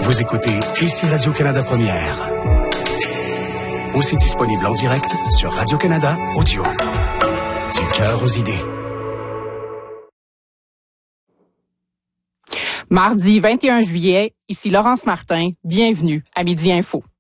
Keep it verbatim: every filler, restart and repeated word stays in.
Vous écoutez ici Radio-Canada Première. Aussi disponible en direct sur Radio-Canada Audio. Du cœur aux idées. Mardi vingt et un juillet, ici Laurence Martin. Bienvenue à Midi Info.